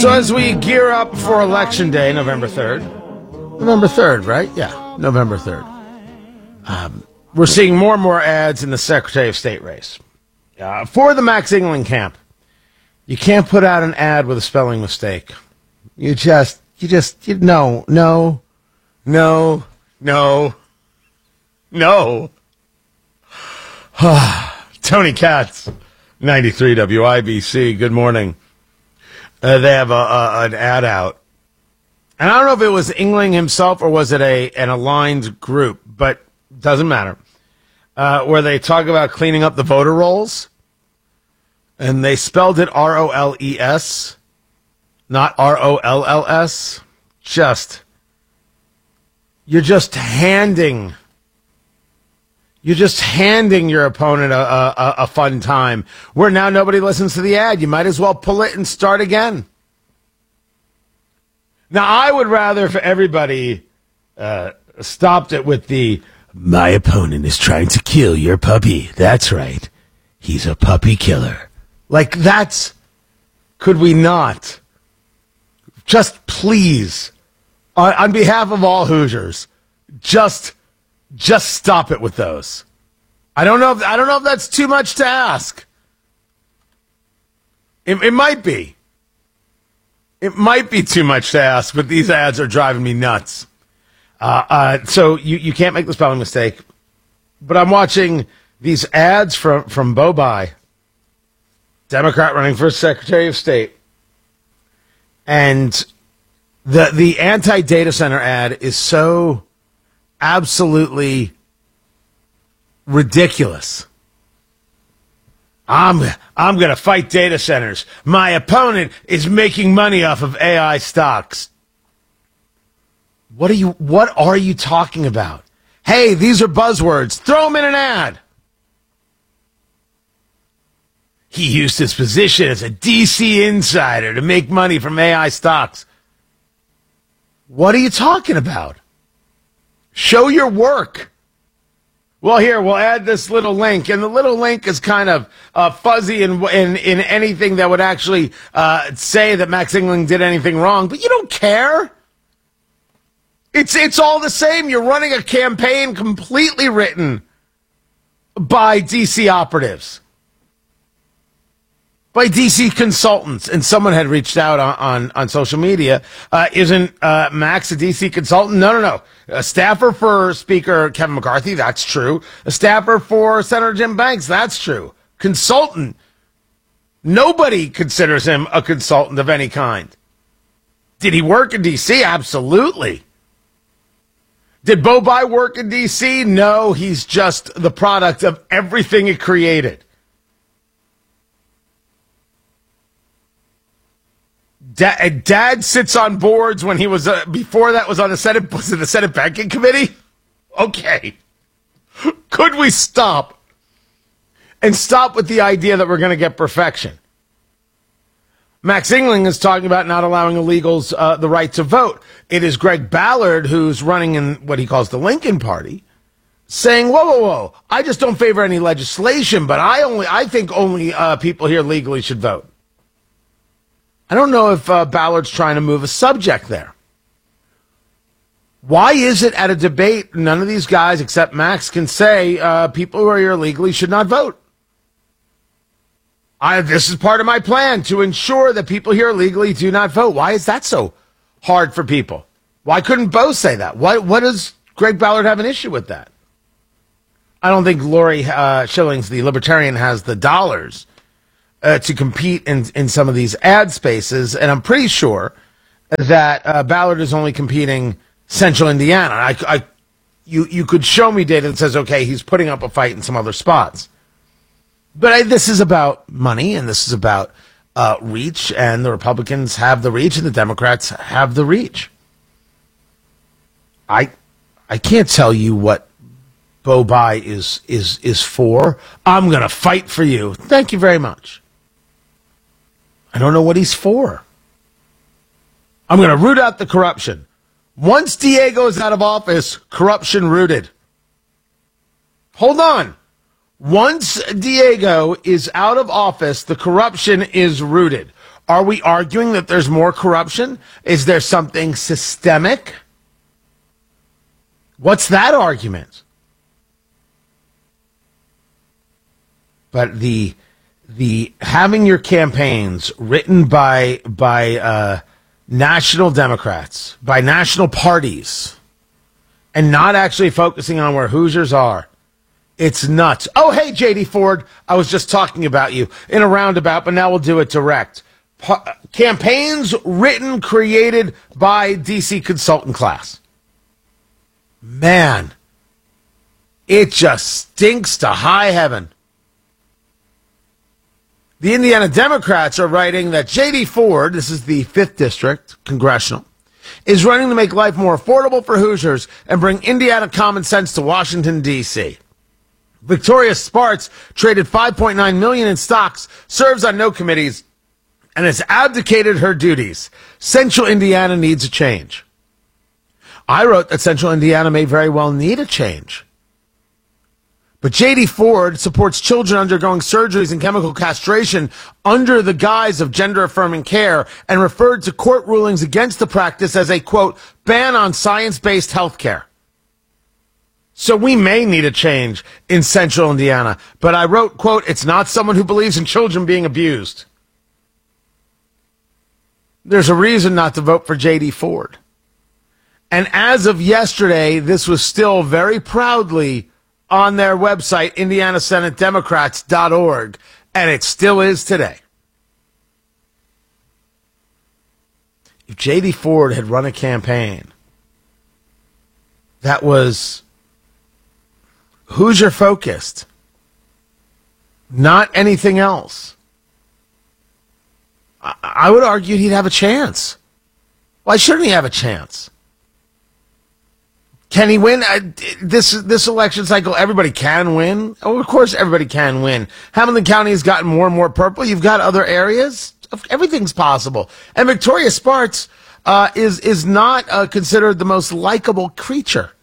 So as we gear up for Election Day, November 3rd, November 3rd, right? Yeah, November 3rd. We're seeing more and more ads in the Secretary of State race. For the Max England camp, you can't put out an ad with a spelling mistake. No. Tony Katz, 93 WIBC, good morning. They have an ad out. And I don't know if it was England himself or was it an aligned group, but doesn't matter. Where they talk about cleaning up the voter rolls. And they spelled it ROLES, not ROLLS. You're just handing your opponent a fun time where now nobody listens to the ad. You might as well pull it and start again. Now, I would rather for everybody stopped it with my opponent is trying to kill your puppy. That's right. He's a puppy killer. Like, could we not? Just please, on behalf of all Hoosiers, just stop it with those. I don't know if that's too much to ask. It might be. It might be too much to ask, but these ads are driving me nuts. So you can't make the spelling mistake. But I'm watching these ads from Bobai, Democrat running for Secretary of State. And the anti-data center ad is so absolutely ridiculous. I'm going to fight data centers. My opponent is making money off of AI stocks. What are you talking about? Hey, these are buzzwords. Throw them in an ad. He used his position as a DC insider to make money from AI stocks. What are you talking about? Show your work. Well, here, we'll add this little link, and the little link is kind of fuzzy in anything that would actually say that Max England did anything wrong, but you don't care. It's all the same. You're running a campaign completely written by DC operatives, by DC consultants, and someone had reached out on social media. Isn't Max a DC consultant? No. A staffer for Speaker Kevin McCarthy, that's true. A staffer for Senator Jim Banks, that's true. Consultant. Nobody considers him a consultant of any kind. Did he work in DC? Absolutely. Did Bobai work in DC? No, he's just the product of everything it created. Dad sits on boards when he was, before that was on the Senate, was it the Senate Banking Committee? Okay. Could we stop? And stop with the idea that we're going to get perfection. Max England is talking about not allowing illegals the right to vote. It is Greg Ballard, who's running in what he calls the Lincoln Party, saying, whoa, I just don't favor any legislation, but I think only people here legally should vote. I don't know if Ballard's trying to move a subject there. Why is it at a debate none of these guys except Max can say people who are here illegally should not vote? This is part of my plan to ensure that people here illegally do not vote. Why is that so hard for people? Why couldn't Bo say that? What does Greg Ballard have an issue with that? I don't think Lori Schillings, the libertarian, has the dollars to compete in some of these ad spaces, and I'm pretty sure that Ballard is only competing Central Indiana. You could show me data that says, okay, he's putting up a fight in some other spots. But this is about money, and this is about reach, and the Republicans have the reach, and the Democrats have the reach. I can't tell you what Bobai is for. I'm going to fight for you. Thank you very much. I don't know what he's for. I'm going to root out the corruption. Once Diego is out of office, corruption rooted. Hold on. Once Diego is out of office, the corruption is rooted. Are we arguing that there's more corruption? Is there something systemic? What's that argument? But the having your campaigns written by national Democrats, by national parties, and not actually focusing on where Hoosiers are, it's nuts. Oh, hey, J.D. Ford, I was just talking about you in a roundabout, but now we'll do it direct. Campaigns written, created by DC consultant class. Man, it just stinks to high heaven. The Indiana Democrats are writing that J.D. Ford, this is the 5th District, congressional, is running to make life more affordable for Hoosiers and bring Indiana common sense to Washington, D.C. Victoria Spartz traded $5.9 million in stocks, serves on no committees, and has abdicated her duties. Central Indiana needs a change. I wrote that Central Indiana may very well need a change. But J.D. Ford supports children undergoing surgeries and chemical castration under the guise of gender-affirming care and referred to court rulings against the practice as a, quote, ban on science-based health care. So we may need a change in Central Indiana. But I wrote, quote, it's not someone who believes in children being abused. There's a reason not to vote for J.D. Ford. And as of yesterday, this was still very proudly on their website, IndianaSenateDemocrats.org, and it still is today. If J.D. Ford had run a campaign that was Hoosier-focused, not anything else, I would argue he'd have a chance. Why shouldn't he have a chance? Can he win? This election cycle, everybody can win. Oh, of course everybody can win. Hamilton County has gotten more and more purple. You've got other areas. Everything's possible. And Victoria Spartz is not considered the most likable creature.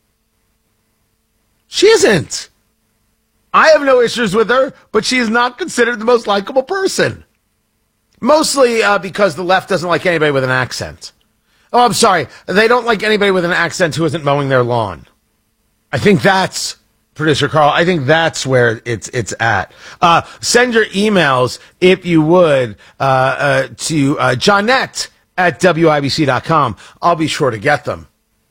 She isn't. I have no issues with her, but she is not considered the most likable person. Mostly because the left doesn't like anybody with an accent. Oh, I'm sorry. They don't like anybody with an accent who isn't mowing their lawn. I think that's, producer Carl, I think that's where it's at. Send your emails, if you would, to Johnette at WIBC.com. I'll be sure to get them.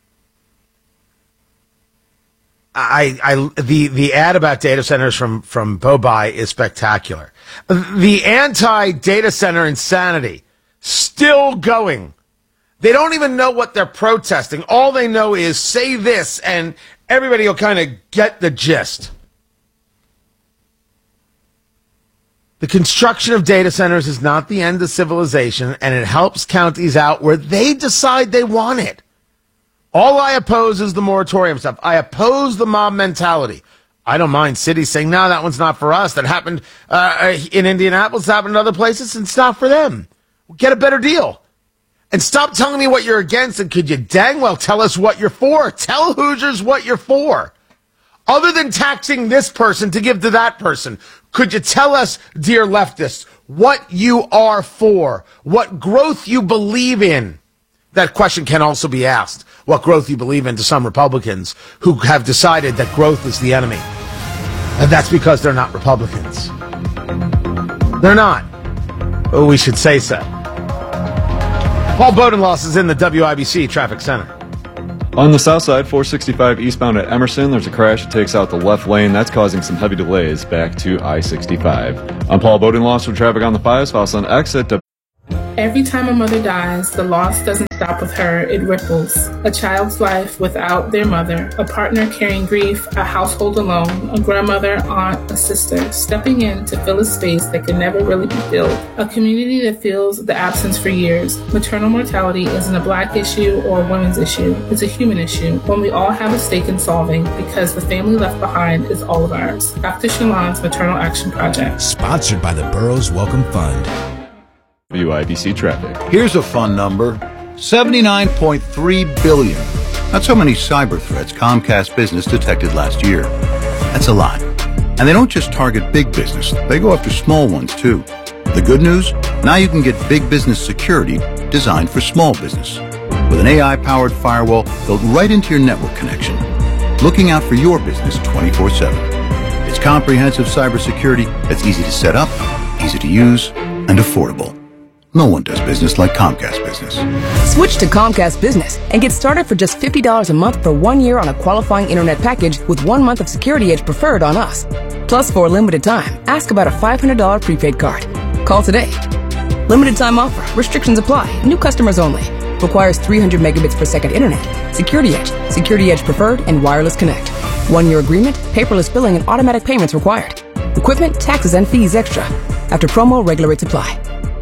The ad about data centers from Bobai is spectacular. The anti-data center insanity still going. They don't even know what they're protesting. All they know is say this and everybody will kind of get the gist. The construction of data centers is not the end of civilization, and it helps counties out where they decide they want it. All I oppose is the moratorium stuff. I oppose the mob mentality. I don't mind cities saying, no, that one's not for us. That happened in Indianapolis, that happened in other places, and it's not for them. We'll get a better deal. And stop telling me what you're against, and could you dang well tell us what you're for? Tell Hoosiers what you're for. Other than taxing this person to give to that person, could you tell us, dear leftists, what you are for? What growth you believe in? That question can also be asked. What growth you believe in to some Republicans who have decided that growth is the enemy. And that's because they're not Republicans. They're not. Oh, we should say so. Paul Bodenloss is in the WIBC Traffic Center. On the south side, 465 eastbound at Emerson, there's a crash. It takes out the left lane. That's causing some heavy delays back to I-65. I'm Paul Bodenloss from Traffic on the Fives. Follow us on X at Every time a mother dies, the loss doesn't stop with her, it ripples. A child's life without their mother, a partner carrying grief, a household alone, a grandmother, aunt, a sister, stepping in to fill a space that can never really be filled. A community that feels the absence for years. Maternal mortality isn't a Black issue or a women's issue. It's a human issue, one we all have a stake in solving because the family left behind is all of ours. Dr. Shalon's Maternal Action Project. Sponsored by the Burroughs Welcome Fund. WIBC Traffic. Here's a fun number, $79.3 billion. That's how many cyber threats Comcast Business detected last year. That's a lot. And they don't just target big business, they go after small ones too. The good news? Now you can get big business security designed for small business with an AI-powered firewall built right into your network connection, looking out for your business 24/7. It's comprehensive cybersecurity that's easy to set up, easy to use, and affordable. No one does business like Comcast Business. Switch to Comcast Business and get started for just $50 a month for 1 year on a qualifying internet package with 1 month of Security Edge Preferred on us. Plus, for a limited time, ask about a $500 prepaid card. Call today. Limited time offer. Restrictions apply. New customers only. Requires 300 megabits per second internet. Security Edge, Security Edge Preferred, and Wireless Connect. 1 year agreement, paperless billing, and automatic payments required. Equipment, taxes, and fees extra. After promo, regular rates apply.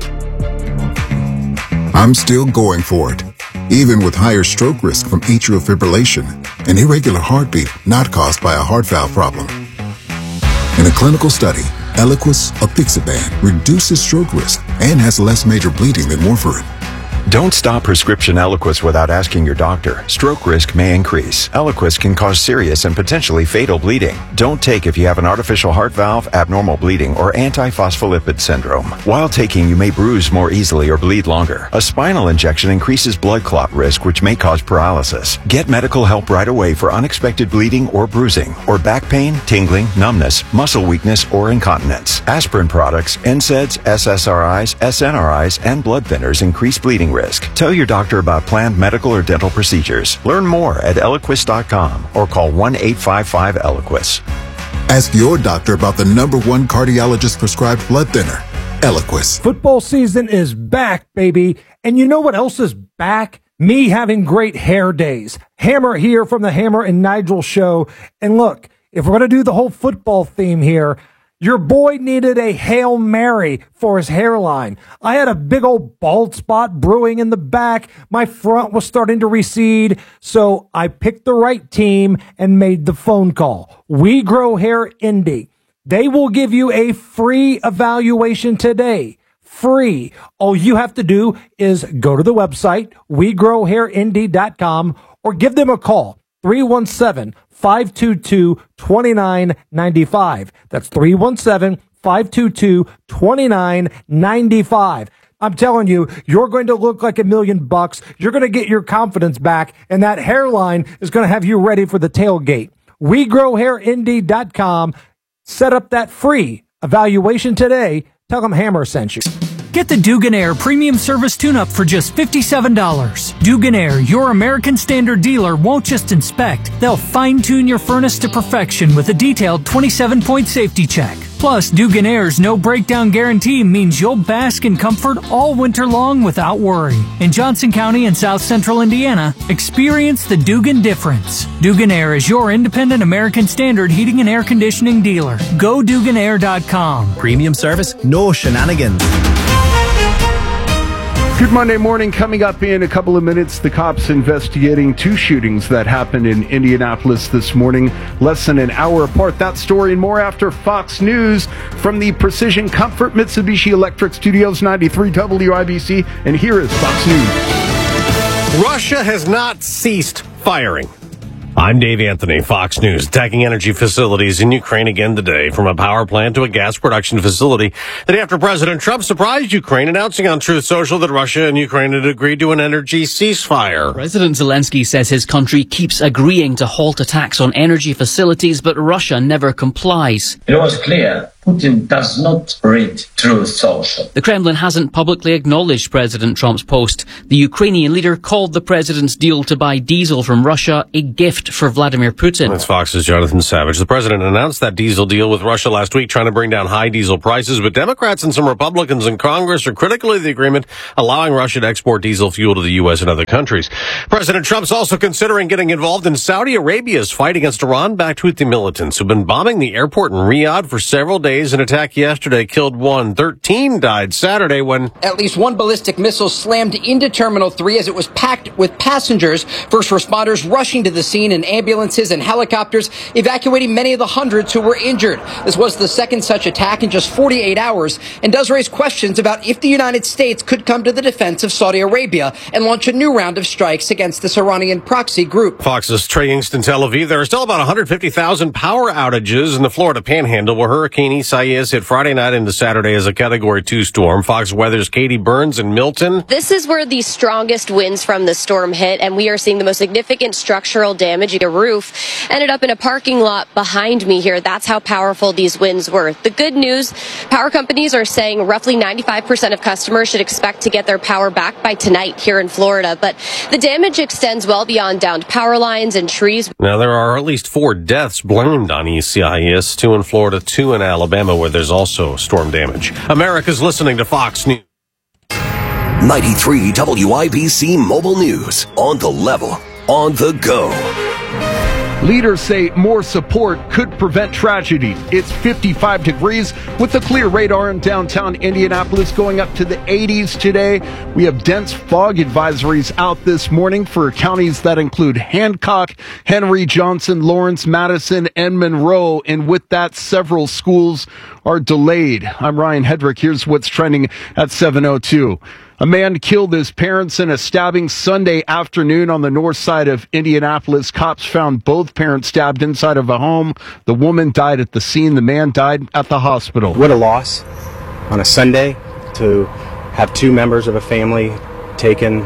I'm still going for it, even with higher stroke risk from atrial fibrillation, an irregular heartbeat not caused by a heart valve problem. In a clinical study, Eliquis apixaban reduces stroke risk and has less major bleeding than warfarin. Don't stop prescription Eliquis without asking your doctor. Stroke risk may increase. Eliquis can cause serious and potentially fatal bleeding. Don't take if you have an artificial heart valve, abnormal bleeding, or antiphospholipid syndrome. While taking, you may bruise more easily or bleed longer. A spinal injection increases blood clot risk, which may cause paralysis. Get medical help right away for unexpected bleeding or bruising, or back pain, tingling, numbness, muscle weakness, or incontinence. Aspirin products, NSAIDs, SSRIs, SNRIs, and blood thinners increase bleeding risk. Tell your doctor about planned medical or dental procedures. Learn more at Eliquis.com or call 1-855-ELIQUIS. Ask your doctor about the #1 cardiologist prescribed blood thinner, Eliquis. Football season is back, baby. And you know what else is back? Me having great hair days. Hammer here from the Hammer and Nigel show. And look, if we're going to do the whole football theme here, your boy needed a Hail Mary for his hairline. I had a big old bald spot brewing in the back. My front was starting to recede. So I picked the right team and made the phone call. We Grow Hair Indy. They will give you a free evaluation today. Free. All you have to do is go to the website, wegrowhairindy.com, or give them a call. 317-522-2995. That's 317-522-2995. I'm telling you, you're going to look like $1 million. You're going to get your confidence back, and that hairline is going to have you ready for the tailgate. WeGrowHairIndy.com. Set up that free evaluation today. Tell them Hammer sent you. Get the Dugan Air Premium Service Tune-Up for just $57. Dugan Air, your American Standard dealer, won't just inspect. They'll fine-tune your furnace to perfection with a detailed 27-point safety check. Plus, Dugan Air's no breakdown guarantee means you'll bask in comfort all winter long without worry. In Johnson County and South Central Indiana, experience the Dugan difference. Dugan Air is your independent American Standard heating and air conditioning dealer. Go DuganAir.com. Premium service, no shenanigans. Good Monday morning. Coming up in a couple of minutes, the cops investigating 2 shootings that happened in Indianapolis this morning, less than an hour apart. That story and more after Fox News from the Precision Comfort Mitsubishi Electric Studios, 93 WIBC. And here is Fox News. Russia has not ceased firing. I'm Dave Anthony, Fox News. Attacking energy facilities in Ukraine again today, from a power plant to a gas production facility. The day after President Trump surprised Ukraine, announcing on Truth Social that Russia and Ukraine had agreed to an energy ceasefire. President Zelensky says his country keeps agreeing to halt attacks on energy facilities, but Russia never complies. It was clear Putin does not read Truth Social. The Kremlin hasn't publicly acknowledged President Trump's post. The Ukrainian leader called the president's deal to buy diesel from Russia a gift for Vladimir Putin. That's Fox's Jonathan Savage. The president announced that diesel deal with Russia last week, trying to bring down high diesel prices, but Democrats and some Republicans in Congress are critical of the agreement, allowing Russia to export diesel fuel to the U.S. and other countries. President Trump's also considering getting involved in Saudi Arabia's fight against Iran-backed Houthi militants who've been bombing the airport in Riyadh for several days. An attack yesterday killed 1. 13 died Saturday when at least 1 ballistic missile slammed into Terminal 3 as it was packed with passengers. First responders rushing to the scene in ambulances and helicopters, evacuating many of the hundreds who were injured. This was the second such attack in just 48 hours and does raise questions about if the United States could come to the defense of Saudi Arabia and launch a new round of strikes against this Iranian proxy group. Fox's Trey Yingst in Tel Aviv. There are still about 150,000 power outages in the Florida Panhandle where Hurricane Isaias hit Friday night into Saturday as a Category 2 storm. Fox Weather's Katie Burns in Milton. This is where the strongest winds from the storm hit, and we are seeing the most significant structural damage. A roof ended up in a parking lot behind me here. That's how powerful these winds were. The good news, power companies are saying roughly 95% of customers should expect to get their power back by tonight here in Florida. But the damage extends well beyond downed power lines and trees. Now, there are at least 4 deaths blamed on Isaias, 2 in Florida, 2 in Alabama, where there's also storm damage. America's listening to Fox News. 93 WIBC Mobile News. On the level, on the go. Leaders say more support could prevent tragedy. It's 55 degrees with a clear radar in downtown Indianapolis, going up to the 80s today. We have dense fog advisories out this morning for counties that include Hancock, Henry, Johnson, Lawrence, Madison, and Monroe. And with that, several schools are delayed. I'm Ryan Hedrick. Here's what's trending at 7:02. A man killed his parents in a stabbing Sunday afternoon on the north side of Indianapolis. Cops found both parents stabbed inside of a home. The woman died at the scene. The man died at the hospital. What a loss on a Sunday to have 2 members of a family taken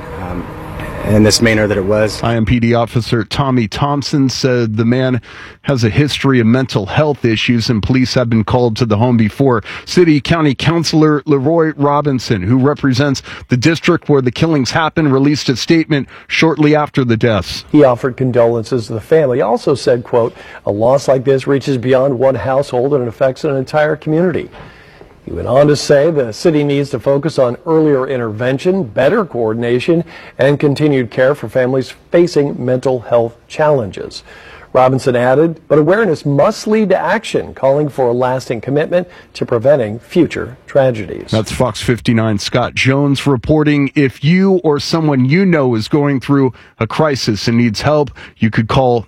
in this manner that it was. IMPD officer Tommy Thompson said the man has a history of mental health issues and police have been called to the home before. City County Councilor Leroy Robinson, who represents the district where the killings happened, released a statement shortly after the deaths. He offered condolences to the family. He also said, quote, "A loss like this reaches beyond one household and it affects an entire community." He went on to say the city needs to focus on earlier intervention, better coordination, and continued care for families facing mental health challenges. Robinson added, but awareness must lead to action, calling for a lasting commitment to preventing future tragedies. That's Fox 59 Scott Jones reporting. If you or someone you know is going through a crisis and needs help, you could call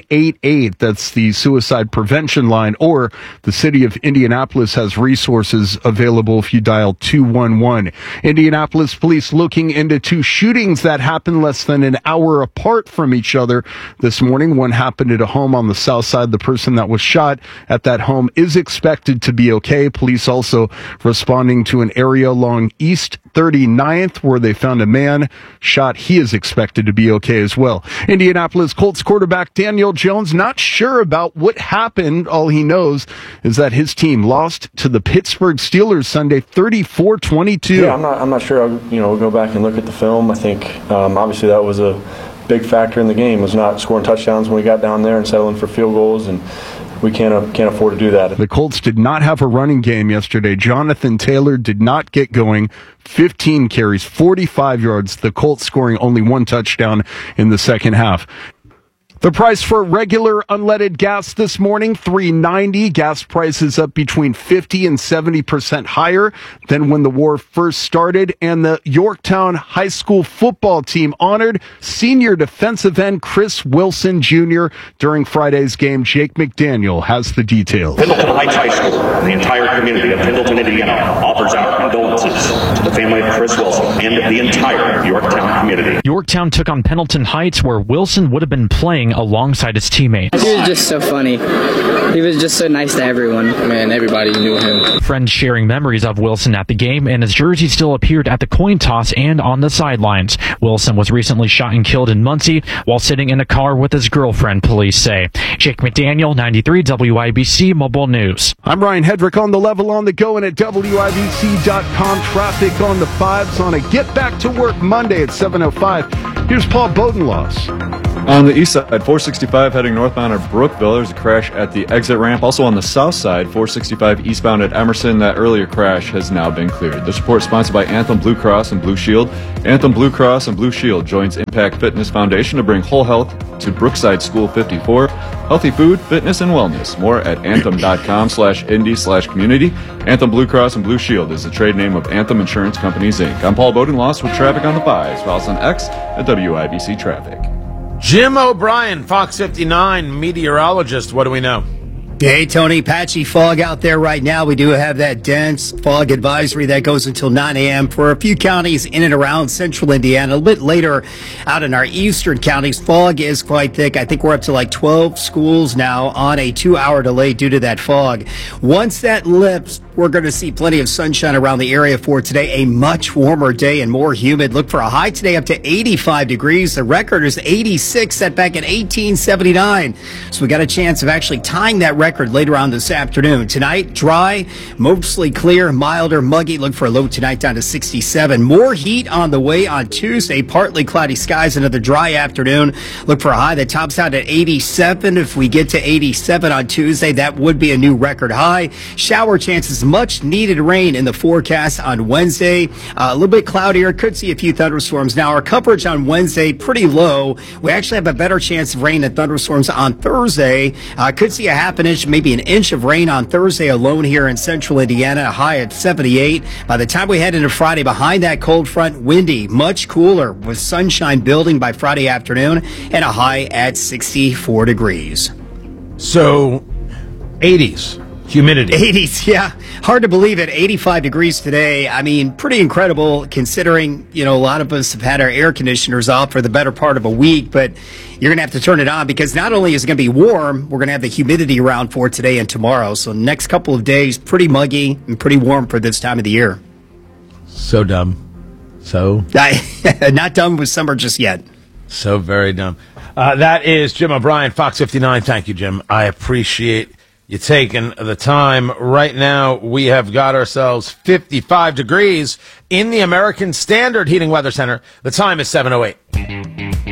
988. That's the suicide prevention line, or the city of Indianapolis has resources available if you dial 211. Indianapolis police looking into 2 shootings that happened less than an hour apart from each other this morning. One happened at a home on the south side. The person that was shot at that home is expected to be okay. Police also responding to an area along East 39th where they found a man shot. He is expected to be okay as well. Indianapolis Colts quarterback Daniel Jones not sure about what happened. All he knows is that his team lost to the Pittsburgh Steelers Sunday 34-22. Yeah, I'm not sure. We'll go back and look at the film. I think obviously that was a big factor in the game, was not scoring touchdowns when we got down there and settling for field goals, and we can't afford to do that. The Colts did not have a running game yesterday. Jonathan Taylor did not get going. 15 carries, 45 yards. The Colts scoring only 1 touchdown in the second half. The price for regular unleaded gas this morning, $3.90. Gas prices up between 50 and 70% higher than when the war first started. And the Yorktown High School football team honored senior defensive end Chris Wilson Jr. during Friday's game. Jake McDaniel has the details. Pendleton Heights High School and the entire community of Pendleton, Indiana offers our condolences to the family of Chris Wilson and the entire Yorktown community. Yorktown took on Pendleton Heights, where Wilson would have been playing alongside his teammates. He was just so funny. He was just so nice to everyone. Man, everybody knew him. Friends sharing memories of Wilson at the game, and his jersey still appeared at the coin toss and on the sidelines. Wilson was recently shot and killed in Muncie while sitting in a car with his girlfriend, police say. Jake McDaniel, 93 WIBC Mobile News. I'm Ryan Hedrick on the level, on the go, and at WIBC.com. Traffic on the 5s on a Get Back to Work Monday at 7:05. Here's Paul Bodenloss. On the east side, 465 heading northbound at Brookville. There's a crash at the exit ramp. Also on the south side, 465 eastbound at Emerson. That earlier crash has now been cleared. This report is sponsored by Anthem Blue Cross and Blue Shield. Anthem Blue Cross and Blue Shield joins Impact Fitness Foundation to bring whole health to Brookside School 54. Healthy food, fitness, and wellness. More at anthem.com/indy/community. Anthem Blue Cross and Blue Shield is the trade name of Anthem Insurance Companies, Inc. I'm Paul Bodenloss with traffic on the 5s. Follow us on X at WIBC Traffic. Jim O'Brien, Fox 59 meteorologist. What do we know? Hey, Tony, patchy fog out there right now. We do have that dense fog advisory that goes until 9 a.m. for a few counties in and around central Indiana. A little bit later out in our eastern counties, fog is quite thick. I think we're up to like 12 schools now on a 2-hour delay due to that fog. Once that lifts, we're going to see plenty of sunshine around the area for today. A much warmer day and more humid. Look for a high today up to 85 degrees. The record is 86, set back in 1879. So we got a chance of actually tying that record later on this afternoon. Tonight, dry, mostly clear, milder, muggy. Look for a low tonight down to 67. More heat on the way on Tuesday. Partly cloudy skies, another dry afternoon. Look for a high that tops out at 87. If we get to 87 on Tuesday, that would be a new record high. Shower chances, much needed rain in the forecast on Wednesday. A little bit cloudier. Could see a few thunderstorms. Now, our coverage on Wednesday, pretty low. We actually have a better chance of rain and thunderstorms on Thursday. Could see a half an inch, maybe an inch of rain on Thursday alone here in central Indiana, a high at 78. By the time we head into Friday, behind that cold front, windy, much cooler with sunshine building by Friday afternoon and a high at 64 degrees. So 80s. Humidity. 80s, yeah. Hard to believe it. 85 degrees today. I mean, pretty incredible considering, a lot of us have had our air conditioners off for the better part of a week, but you're going to have to turn it on because not only is it going to be warm, we're going to have the humidity around for today and tomorrow. So next couple of days, pretty muggy and pretty warm for this time of the year. So dumb. So. Not done with summer just yet. So very dumb. That is Jim O'Brien, Fox 59. Thank you, Jim. I appreciate you taking the time. Right now, we have got ourselves 55 degrees in the American Standard Heating Weather Center. The time is 7:08.